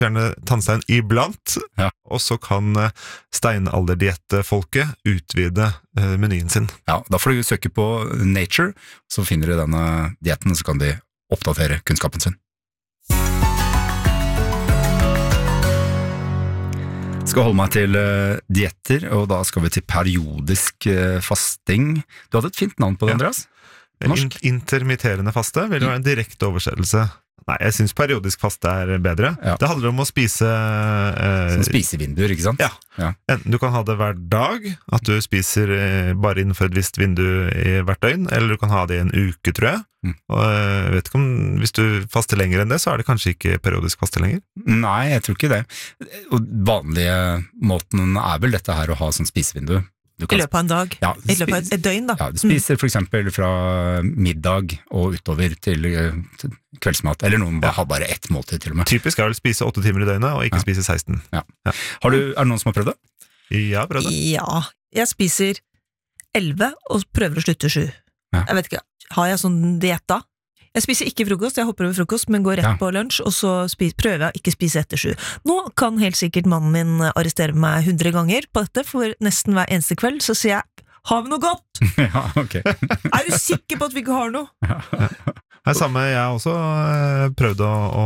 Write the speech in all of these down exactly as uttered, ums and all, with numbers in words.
Gjerne tannstein iblant, ja. og så kan steinalderdiettefolket utvide uh, menyen sin. Ja, da får du søke på Nature, så finner du denne dietten, så kan de oppdatere kunnskapen sin. Skal holde meg til uh, dietter, og da skal vi til periodisk uh, fasting. Du hadde et fint navn på det, Andreas? På In intermitterende faste vil være en direkte oversettelse. Nei, jeg synes periodisk faste er bedre. Ja. Det handler om å spise... Uh, Sånn spisevinduer, ikke sant? Ja. ja. Enten du kan ha det hver dag, at du spiser uh, bare innenfor et visst vindu i hvert døgn, eller du kan ha det i en uke, tror jeg. Mm. Og jeg vet ikke om, hvis du faster lenger enn det, så er det kanskje ikke periodisk faste lenger? Nei, jeg tror ikke det. Og vanlige måten er vel dette her å ha sånn spisevindu. I løpet av en dag, ja, i løpet av et døgn da. Ja, du spiser for eksempel fra middag og utover til, til kveldsmat, eller noen bare, ja. har bare ett måltid til og med. Typisk er vel spise åtte timer i døgnet, og ikke ja. spise seksten. Ja. Ja. Har du, er det noen som har prøvd det? Ja, prøvd det. Ja, jeg spiser elleve og prøver å slutte sju. Ja. Jeg vet ikke, har jeg sånn diett da? Jeg spiser ikke frokost, jeg hopper over frokost, men går rett ja. på lunsj, og så spis, prøver jeg ikke spise etter sju. Nå kan helt sikkert mannen min arrestere meg hundre ganger på dette, for nesten hver eneste kveld, så sier jeg, har vi noe godt? Ja, ok. Er du sikker på at vi ikke har noe? Det er samme, jeg har også prøvd å, å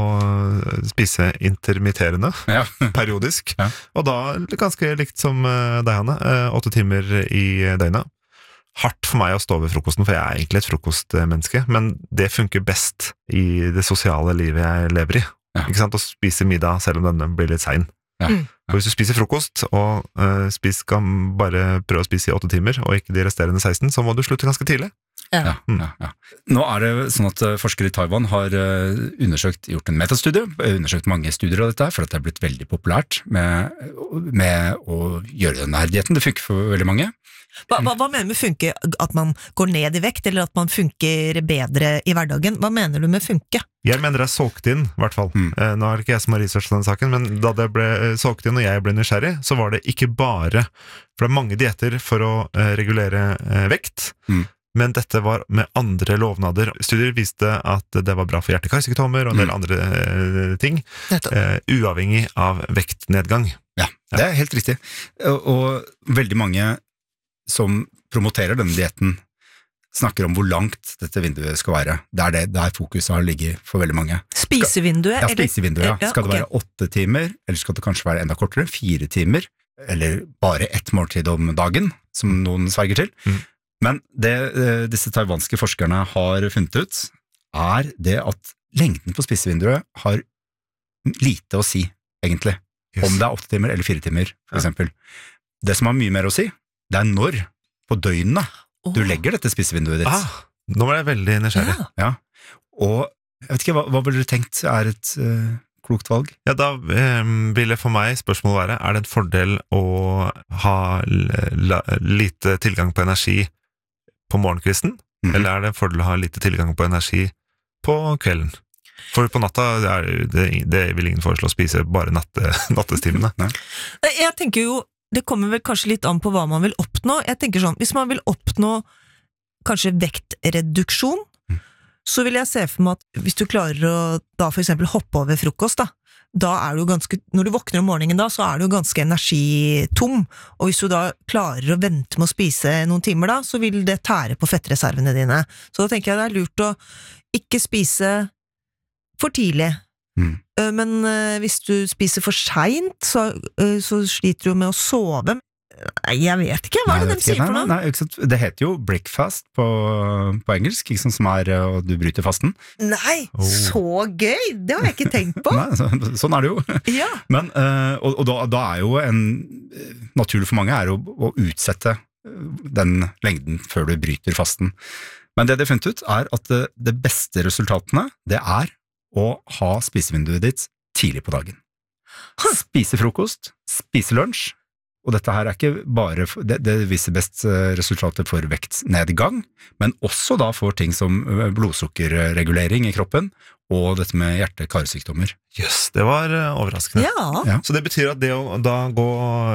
spise intermitterende, ja. periodisk, ja. og da ganske likt som deg, Hanne, åtte timer i døgnet. Hardt for meg å stå ved frokosten, for jeg er egentlig et frokostmenneske, men det funker best i det sosiale livet jeg lever i. Ja. Ikke sant? Å spise middag selv om denne blir litt sein. Ja. Mm. For hvis du spiser frokost, og uh, spis, kan bare prøve å spise i åtte timer, og ikke de resterende seksten, så må du slutte ganske tidlig. Ja. Ja, mm. ja, ja. Nå er det sånn at forskere i Taiwan har undersøkt, gjort en metastudie, undersøkt mange studier av dette, for at det er blitt veldig populært med, med å gjøre denne dietten. Det funker for veldig mange. Hva, hva, hva mener du med funke? At man går ned i vekt, eller at man funker bedre i hverdagen? Hva mener du med funke? Jeg mener det er solgt inn, i hvert fall. Mm. Eh, nå er det ikke jeg som har researchet denne saken, men da det ble solgt inn og jeg ble nysgjerrig, så var det ikke bare, for det er mange dietter for å eh, regulere eh, vekt, mm. men dette var med andre lovnader. Studier viste at det var bra for hjerte-karsykdommer og en del mm. andre eh, ting, eh, uavhengig av vektnedgang. Ja, det er helt riktig. Og, og veldig mange som promoterer denne dietten, snakker om hvor langt dette vinduet skal være. Det er det der fokuset har ligget for veldig mange. Spisevinduet? Ja, spisevinduet, ja. Skal det være åtte timer, eller skal det kanskje være enda kortere, fire timer, eller bare ett måltid om dagen, som noen sverger til. Mm. Men det disse taiwanske forskerne har funnet ut, er det at lengden på spisevinduet har lite å si, egentlig. Yes. Om det er åtte timer eller fire timer, for eksempel. Det som har mye mer å si, det er når på døgnene oh. du legger dette spisevinduet ditt. Ah, nå var jeg veldig nysgjerrig. Ja. Ja. Og jeg vet ikke, hva, hva vil dere tenkt er et uh, klokt valg? Ja, da eh, ville for meg spørsmålet være, er det en fordel å ha la, lite tilgang på energi på morgenkvisten, mm-hmm. eller er det en fordel å ha lite tilgang på energi på kvelden? For på natta, er det, det vil ingen foreslå å spise bare natte, nattestimene. Jeg tenker jo, det kommer vel kanskje litt an på hva man vil oppnå. Jeg tenker sånn, hvis man vil oppnå kanskje vektreduksjon, mm. så vil jeg se for meg at hvis du klarer å da for eksempel hoppe over frokost, da, da er du ganske, når du våkner om morgenen da, så er du ganske energitom, og hvis du da klarer å vente med å spise noen timer da, så vil det tære på fettreservene dine. Så da tenker jeg det er lurt å ikke spise for tidlig. Mm. Men uh, hvis du spiser for sent, så, uh, så sliter du med å sove. Nei, jeg vet ikke, hva er det de sier for noe? Nei, nei, det heter jo breakfast på, på engelsk, ikke sånn som er uh, du bryter fasten. Nei, oh. så gøy! Det har jeg ikke tenkt på. Nei, så, sånn er det jo. Ja. Men, uh, og, og da, da er jo en naturlig for mange er å, å utsette den lengden før du bryter fasten. Men det de har funnet ut er at det, det beste resultatene, det er å ha spisevinduet ditt tidlig på dagen. Spise frokost, spise lunsj, og dette her er ikke bare, det, det viser best resultater for vektnedgang, men også da for ting som blodsukkerregulering i kroppen, og dette med hjerte-karsykdommer. Jøss, det var overraskende. Ja. Ja. Så det betyr at det å da gå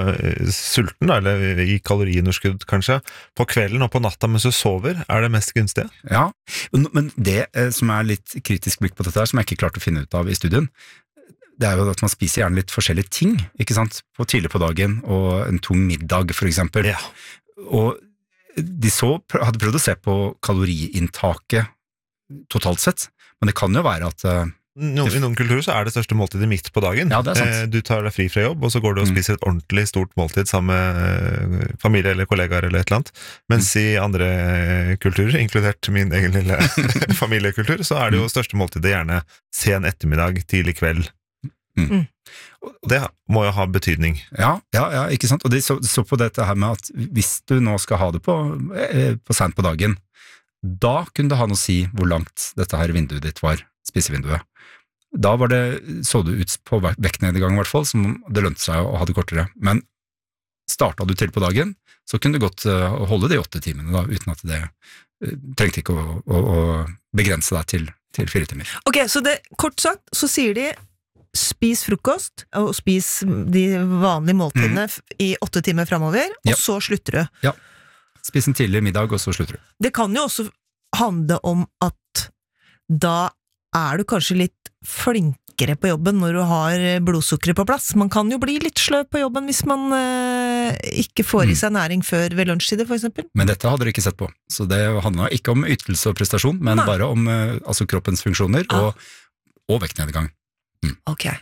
sulten, da, eller i kaloriunderskudd kanskje, på kvelden og på natta mens du sover, er det mest gunstige? Ja, men det som er litt kritisk blikk på dette her, som jeg ikke klarte å finne ut av i studien, det er jo at man spiser gjerne litt forskjellige ting, ikke sant? På tidlig på dagen, og en tung middag for eksempel. Ja. Og de så, hadde prøvd å se på kaloriinntaket totalt sett, men det kan jo være at No, I noen kulturer så er det største måltidet midt på dagen. Ja, det er sant. Eh, du tar deg fri fra jobb, og så går du og spiser et ordentlig stort måltid sammen med familie eller kollegaer eller et eller annet. Mens mm. i andre kulturer, inkludert min egen lille familiekultur, så er det jo største måltidet gjerne sen ettermiddag, tidlig kveld. Mm. Det må jo ha betydning. Ja, ja, ja, ikke sant? Og de så, så på dette her med at hvis du nå skal ha det på, på sent på dagen, da kunne det ha noe å si hvor langt dette her vinduet ditt var, spisevinduet. Da var det, så det ut på vektnedgang i hvert fall, som det lønte seg å ha det kortere. Men startet du til på dagen, så kunne du godt holde de åtte timene da, uten at det trengte ikke å, å, å begrense deg til, til fire timer. Ok, så det, kort sagt, så sier de spis frokost, og spis de vanlige måltidene mm. i åtte timer fremover, og ja. Så slutter du. Ja, spis en tidlig middag, og så slutter du. Det kan jo også handle om at da er du kanskje litt flinkere på jobben når du har blodsukkeret på plass. Man kan jo bli litt sløv på jobben hvis man eh, ikke får i seg næring før ved lunsjtid, for eksempel. Men dette hadde dere ikke sett på, så det handler ikke om ytelse og prestasjon, men Nei. Bare om eh, altså kroppens funksjoner ah. og, og vektnedgang. Mm. Ok.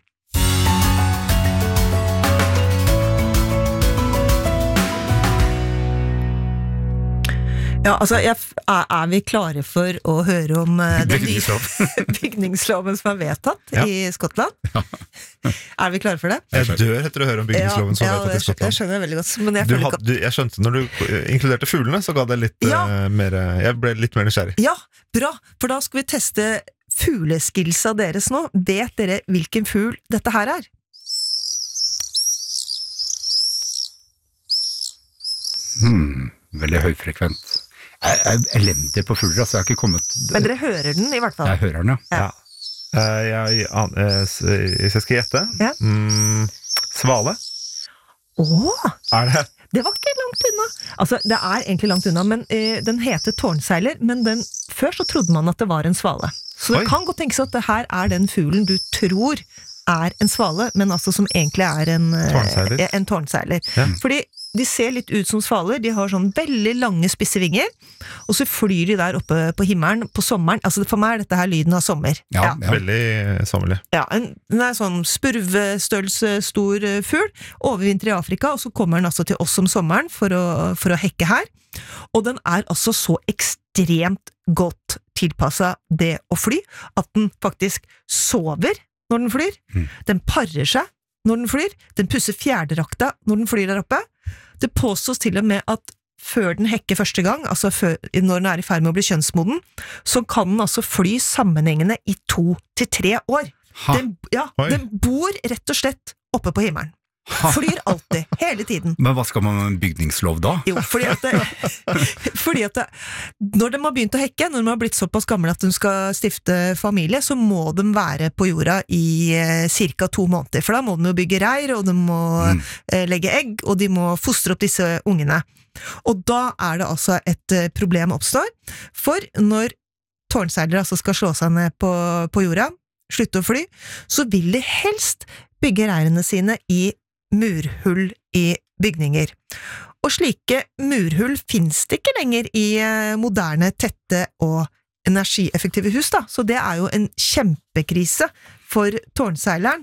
Ja, altså, jeg, er, er vi klare for å høre om uh, den nye bygningsloven som er vedtatt ja. I Skottland? Ja. Er vi klare for det? Jeg dør etter å høre om bygningsloven som er ja, vedtatt I Skottland. Jeg skjønner veldig godt. Men jeg, du had, du, jeg skjønte når du inkluderte fuglene, så ga det litt ja. uh, mer, jeg ble litt mer nysgjerrig. Ja, bra, for da skal vi teste fugleskillsa deres nå. Vet dere hvilken fugl dette her er? Hmm, veldig høyfrekvent. Jeg er elendig på fugler, altså jeg har ikke kommet... Men dere hører den i hvert fall? Jeg hører den, ja. ja. Uh, jeg, uh, hvis jeg skal gjette, ja. mm, svale. Åh! Er det? Det var ikke langt unna. Altså, det er egentlig langt unna, men uh, den heter tårnseiler, men den, før så trodde man at det var en svale. Så det Oi. Kan godt tenkes at det her er den fuglen du tror er en svale, men altså som egentlig er en tårnseiler. En tårnseiler. Ja. Fordi de ser litt ut som svaler, de har sånn veldig lange spisse vinger, og så flyr de der oppe på himmelen på sommeren. Altså for meg er dette her lyden av sommer. Ja, ja. Veldig sommerlig. Ja, en, den er sånn spurvestørrelse stor fugl, overvinter i Afrika, og så kommer den altså til oss om sommeren for å, for å hekke her. Og den er altså så ekstremt godt tilpasset det å fly, at den faktisk sover når den flyr, mm. den parer seg når den flyr, den pusser fjærderakta når den flyr der oppe. Det påstås til og med at før den hekker første gang, altså før, når den er i ferd med å bli kjønnsmoden, så kan den altså fly sammenhengende i to til tre år. Den, ja, den bor rett og slett oppe på himmelen. Flyr alltid, hele tiden. Men hva skal man med en bygningslov da? Jo, fordi at, det, fordi at det, når de har begynt å hekke, når de har blitt såpass gamle at de skal stifte familie, så må de være på jorda i eh, cirka to måneder, for da må de jo bygge reir, og de må mm. eh, legge egg, og de må fostre opp disse ungene. Og da er det altså et eh, problem oppstår, for når tårnseilere altså skal slå seg ned på, på jorda, slutte å fly, så vil de helst bygge reirene sine i murhull i bygninger. Og slike murhull finnes det ikke lenger i moderne, tette og energieffektive hus, da. Så det er jo en kjempekrise for tårnseileren.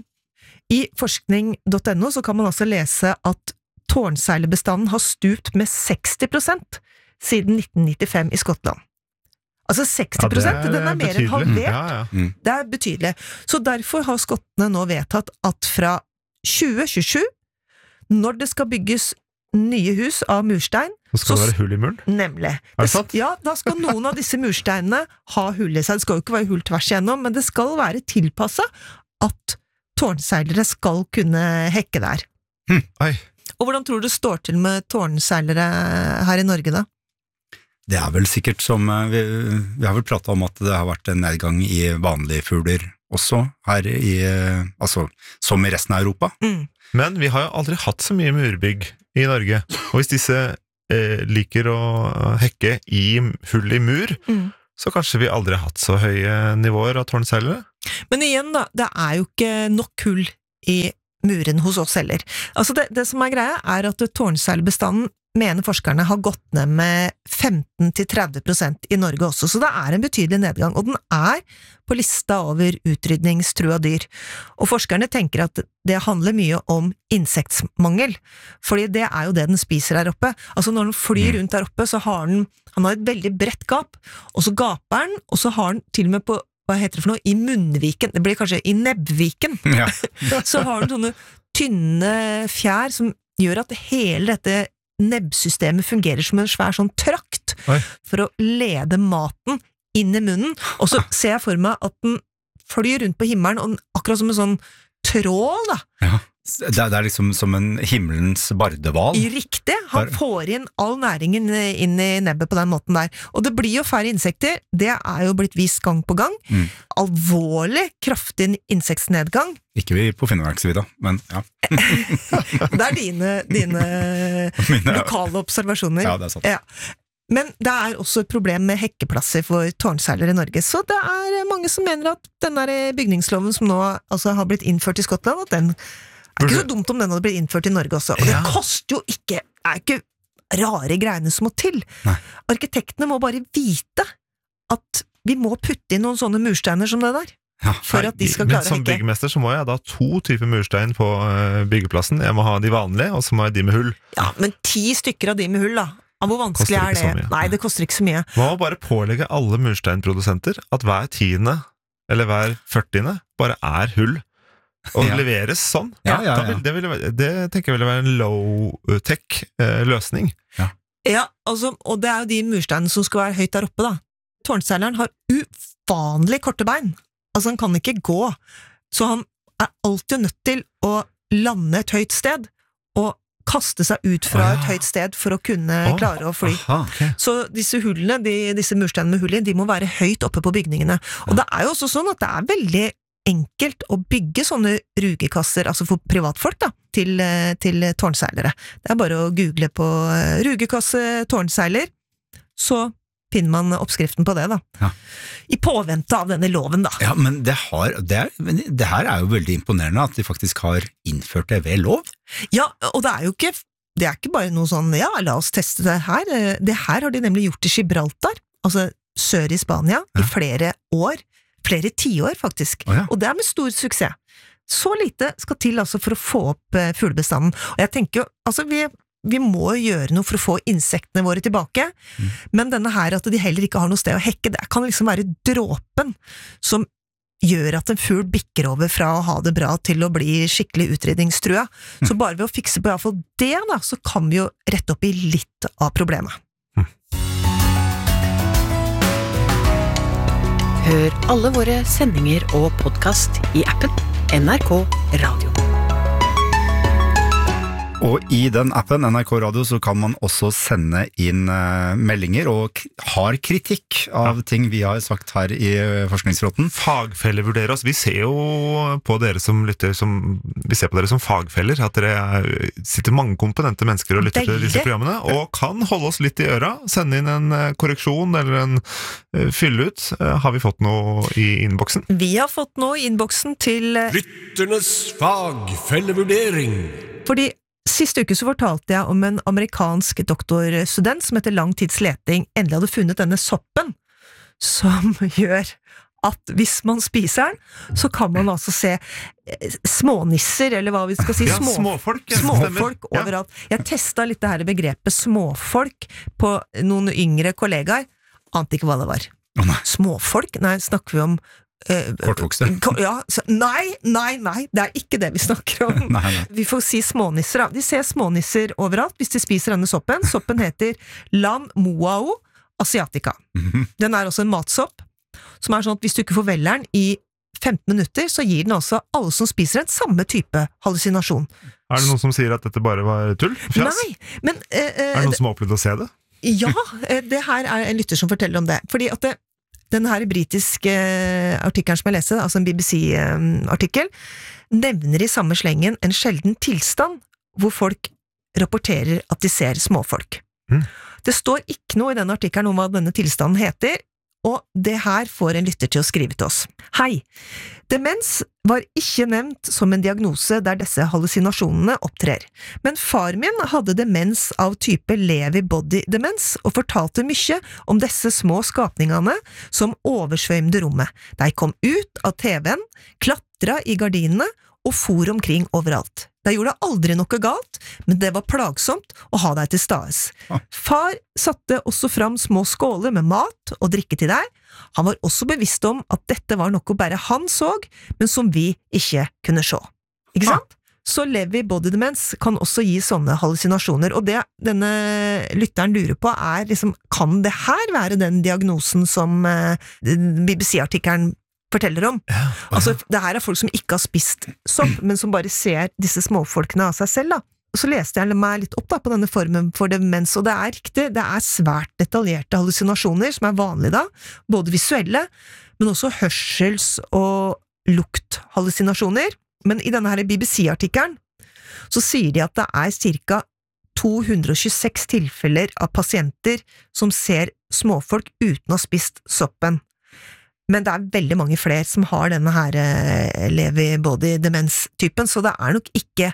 I forskning punktum no så kan man altså lese at tårnseilerbestanden har stupt med seksti prosent siden nitten nittifem i Skottland. Altså seksti prosent, ja, den er mer enn halvert. Ja, ja. Mm. Det er betydelig. Så derfor har skottene nå vedtatt at fra tjue tjuesju, når det skal bygges nye hus av murstein, så skal det være hull i muren? Nemlig. Er det sant? Ja, da skal noen av disse mursteinene ha hull i seg. Det skal jo ikke være hull tvers igjennom, men det skal være tilpasset at tårnseilere skal kunne hekke der. Hm. Oi. Og hvordan tror du det står til med tårnseilere her i Norge da? Det er vel sikkert som, vi, vi har vel pratet om at det har vært en nedgang i vanlige fugler også, her i, altså, som i resten av Europa. Mm. Men vi har jo aldri hatt så mye murbygg i Norge, og hvis disse eh, liker å hekke i hull i mur, mm. så kanskje vi aldri har hatt så høye nivåer av tårnseilere. Men igjen da, det er jo ikke nok kull i muren hos oss heller. Altså det, det som er greia er at tårnseilbestanden mener forskerne har gått ned med femten til tretti prosent i Norge også, så det er en betydelig nedgang, og den er på lista over utrydningstrua dyr. Og forskerne tenker at det handler mye om insektsmangel, fordi det er jo det den spiser her oppe. Altså når den flyr rundt der oppe, så har den, han har et veldig bredt gap, og så gaper den, og så har den til og med på, hva heter det for noe, i munnviken, det blir kanskje i nebbviken, ja. Så har den sånne tynne fjær som gjør at hele dette nebbsystemet fungerer som en svær sånn trakt Oi. For å lede maten inn i munnen, og så ser jeg for meg at den flyr rundt på himmelen, og den, akkurat som en sånn trål da. Ja. Det er, det er liksom som en himmelens bardeval. Riktig, han får inn all næringen inn i nebbet på den måten der. Og det blir jo færre insekter, det er jo blitt vist gang på gang. Mm. Alvorlig, kraftig insektsnedgang. Ikke vi på Finnmarksvidda, men ja. Det er dine, dine Mine, lokale observasjoner. Ja, det er sant. Ja. Men det er også et problem med hekkeplasser for tårnseiler i Norge, så det er mange som mener at den der bygningsloven som nå altså, har blitt innført i Skottland, at den det er ikke så dumt om den hadde blitt innført i Norge også, og det ja. Koster jo ikke, er ikke rare greiene som må til. Nei. Arkitektene må bare vite at vi må putte inn noen sånne mursteiner som det der, ja. For at de skal klare å hekke. Men som byggmester så må jeg da to typer murstein på byggeplassen. Jeg må ha de vanlige, og så må jeg de med hull. Ja, men ti stykker av de med hull da. Hvor vanskelig er det? Nei, det koster ikke så mye. Man må bare pålegge alle mursteinprodusenter at hver tiende, eller hver førtiende, bare er hull. Og ja. Leveres sånn. Ja, ja, ja. Vil, det, vil, det tenker jeg ville være en low-tech eh, løsning. Ja, ja altså, og det er jo de mursteinene som skal være høyt der oppe da. Tårnseileren har uvanlig korte bein. Altså han kan ikke gå. Så han er alltid nødt til å lande et høyt sted, og kaste seg ut fra et høyt sted for å kunne oh, klare å fly. Aha, okay. Så disse hullene, de, disse mursteinene med hull i, de må være høyt oppe på bygningene. Og det er jo også sånn at det er veldig enkelt å bygge sånne rugekasser, altså for privatfolk da, til, til tårnseilere. Det er bare å google på rugekasse tårnseiler, så finner man oppskriften på det da. Ja. I påvente av denne loven da. Ja, men det, har, det, er, det her er jo veldig imponerende at de faktisk har innført det ved lov. Ja, og det er jo ikke, det er ikke bare noe sånn, ja, la oss teste det her. Det her har de nemlig gjort i Gibraltar, altså sør i Spania, ja. I flere år. Flere tiår faktisk, oh, ja. Og det er med stor suksess. Så lite skal til altså for å få opp uh, fuglebestanden. Og jeg tenker jo, altså vi, vi må gjøre noe for å få insektene våre tilbake, mm. Men denne her at de heller ikke har noe sted å hekke, det kan liksom være dråpen som gjør at en fugl bikker over fra å ha det bra til å bli skikkelig utrydningstrua. Mm. Så bare ved å fikse på i hvert fall det da, så kan vi jo rette opp i litt av problemet. Hør alle våre sendinger og podcast i appen N R K Radio. Og i den appen N R K Radio så kan man også sende inn uh, meldinger og k- har kritikk av ja. Ting vi har sagt her i uh, Forskningsråden. Fagfeller vurderer oss. Vi ser jo på dere som lytter, som, vi ser på dere som fagfeller, at dere er, sitter mange kompetente mennesker og lytter Deilig. Til disse programmene, og kan holde oss litt i øra, sende inn en uh, korreksjon eller en uh, fylle ut. Uh, har vi fått noe i innboksen? Vi har fått noe i innboksen til uh, Lytternes fagfellevurdering. Fordi siste uke så fortalte jeg om en amerikansk doktorstudent som etter lang tids leting endelig hadde funnet denne soppen, som gjør at hvis man spiser den, så kan man altså se smånisser, eller hva vi skal si, ja, små, småfolk, ja, småfolk overalt. Jeg testet litt det her begrepet småfolk på noen yngre kollegaer, ante ikke hva det var. Oh, nei. Småfolk? Nei, snakker vi om Uh, kortvokste? Ja, så, nei, nei, nei, det er ikke det vi snakker om. nei, nei. Vi får si smånisser da. De ser smånisser overalt hvis de spiser denne soppen. Soppen heter Lam Moao asiatica. Mm-hmm. Den er også en matsopp, som er sånn at hvis du ikke forvelger den i femten minutter, så gir den også alle som spiser den samme type hallusinasjon. Er det noen som sier at dette bare var tull? Fjas? Nei, men uh, uh, Er det noen som har opplevd å se det? Ja, det her er en lytter som forteller om det. Fordi at det den her britiske artikkelen som jeg leste, altså en B B C-artikkel, nevner i samme slengen en sjelden tilstand hvor folk rapporterer at de ser småfolk. Mm. Det står ikke noe i denne artikkelen om hva denne tilstanden heter, og det her får en lytter til å skrive til oss. Hei! Demens var ikke nevnt som en diagnose der disse hallusinasjonene opptrer, men far min hadde demens av type Lewy-body-demens og fortalte mye om disse små skapningene som oversvømte rommet. De kom ut av T V-en, klatra i gardinene og for omkring overalt. De gjorde aldri noe galt, men det var plagsomt å ha deg til stades. Far satte også fram små skåler med mat og drikke til deg. Han var også bevisst om at dette var noe bare han så, men som vi ikke kunne se. Ikke sant? Så Lewy-body-demens kan også gi sånne hallusinasjoner, og det denne lytteren lurer på er liksom, kan det her være den diagnosen som eh, B B C-artikkelen forteller om? Ja, ja. Altså, det her er folk som ikke har spist sopp, men som bare ser disse småfolkene av seg selv, da. Så leste jeg meg litt opp da, på denne formen for demens, og det er riktig, det er svært detaljerte hallusinasjoner, som er vanlige da, både visuelle, men også hørsels- og lukthallusinasjoner. Men i denne her B B C-artikkelen, så sier de at det er cirka to hundre og tjueseks tilfeller av pasienter som ser småfolk uten å ha spist soppen. Men det er veldig mange flere som har denne her Lewy-body-demens-typen, så det er nok ikke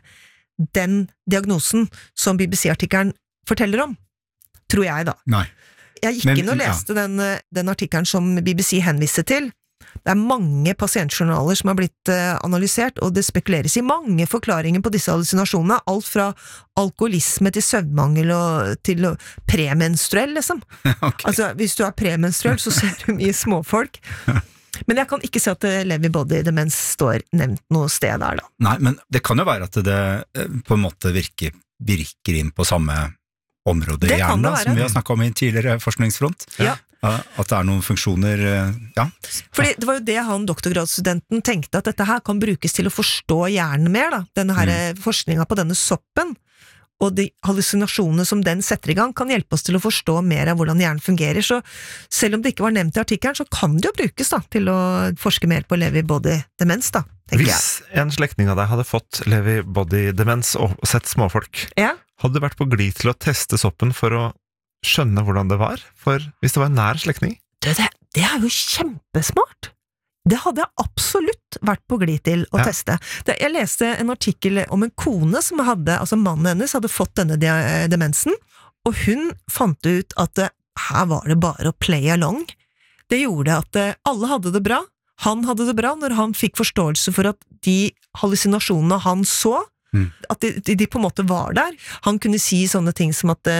den diagnosen som B B C-artikkelen forteller om, tror jeg da. Nei. Jeg gikk Men, inn og leste ja. den, den artikkelen som B B C henviser til. Det er mange pasientjournaler som har blitt uh, analysert, og det spekuleres i mange forklaringer på disse hallusinasjonene, alt fra alkoholisme til søvnmangel og til uh, premenstruell, liksom. Okay. Altså, hvis du er premenstruell, så ser du mye småfolk. Men jeg kan ikke se at Lewy-body-demens står nevnt noe sted der, da. Nei, men det kan jo være at det på en måte virker, virker inn på samme område i hjernen, da, som vi har snakket om i tidligere forskningsfront. Ja. At det er noen funksjoner, ja. Fordi det var jo det han, doktorgradsstudenten, tenkte, at dette her kan brukes til å forstå hjernen mer, da. Denne her mm. forskningen på denne soppen, og de hallusinasjonene som den setter i gang, kan hjelpe oss til å forstå mer av hvordan hjernen fungerer. Så selv om det ikke var nevnt i artikkelen, så kan det jo brukes da, til å forske mer på Lewy-body-demens, da, tenker jeg. Hvis en slektning av deg hadde fått Lewy-body-demens og sett småfolk, ja. hadde du vært på glid til å teste soppen for å skjønne hvordan det var, for hvis det var en nær slektning? Det, det, det er jo kjempesmart! Det hadde jeg absolutt vært på glid til å ja. teste. Det, jeg leste en artikkel om en kone som hadde, altså mannen hennes hadde fått denne demensen, og hun fant ut at det, her var det bare å play along. Det gjorde at alle hadde det bra, han hadde det bra når han fikk forståelse for at de hallusinasjonene han så, mm. at de, de, de på en måte var der. Han kunne si sånne ting som at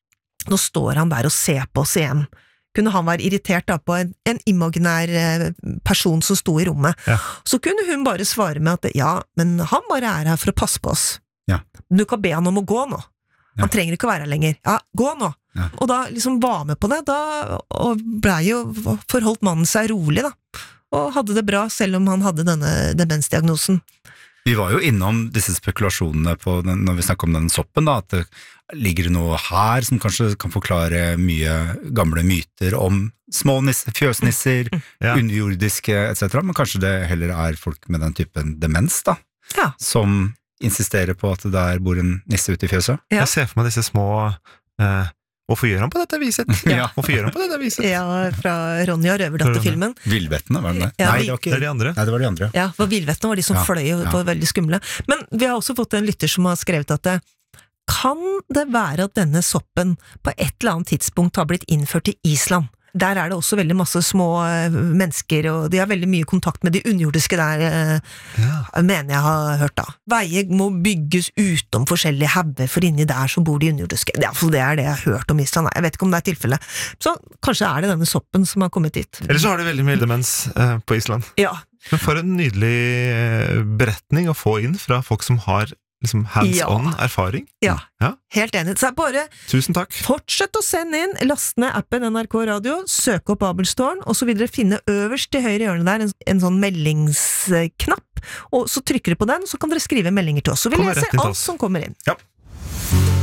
nå står han der og ser på oss igjen. Kunne han være irritert da på en, en imaginær person som sto i rommet. Ja. Så kunne hun bare svare med at ja, men han bare er her for å passe på oss. Ja. Du kan be han om å gå nå. Han ja. trenger ikke å være her lenger. Ja, gå nå. Ja. Og da liksom var med på det, da og ble jo forholdt mannen seg rolig da. Og hadde det bra selv om han hadde denne demensdiagnosen. Vi var jo innom disse spekulasjonene på den, når vi snakker om den soppen da, at det ligger noe her som kanskje kan forklare mye gamle myter om små nisser, fjøsnisser, ja. underjordiske et cetera, men kanskje det heller er folk med den typen demens da, ja. som insisterer på at det der bor en nisse ute i fjøset. Ja. Jeg ser for meg disse små eh, hvorfor gjør han på dette viset? Ja. Hvorfor gjør han på dette viset? Ja, fra Ronja Røverdatter-filmen. Villvettene, var det det? Ja, Nei, det var ikke det er de andre. Nei, det var de andre. Ja, for Villvettene var de som ja. fløy og var veldig skumle. Men vi har også fått en lytter som har skrevet at det, kan det være at denne soppen på et eller annet tidspunkt har blitt innført i Island? Der er det også veldig masse små mennesker, og de har veldig mye kontakt med de underjordiske der, ja. mener jeg har hørt da. Veier må bygges utom forskjellige hauger, for inni der så bor de underjordiske. Det er, det er det jeg har hørt om Island. Jeg vet ikke om det er tilfellet. Så kanskje er det denne soppen som har kommet dit. Eller så har de veldig mye demens eh, på Island. Ja. Men for en nydelig beretning å få inn fra folk som har liksom hands-on ja. erfaring. Ja, ja, helt enig. Så bare Tusen takk. Fortsett å sende inn, last ned appen N R K Radio, søk opp Abelstårn, og så vil dere finne øverst til høyre hjørne der en, en sånn meldingsknapp, og så trykker dere på den, så kan dere skrive meldinger til oss. Så vi leser alt som kommer inn. Ja.